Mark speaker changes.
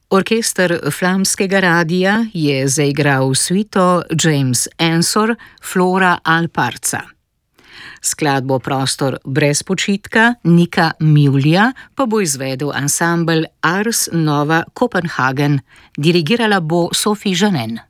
Speaker 1: Orkester Flamskega radia je zaigral suito James Ensor Flora al Parza. Skladbo Prostor brez počitka Nika Mjulja pa bo izvedel ansambel Ars Nova Copenhagen, dirigirala bo Sophie Jeannin.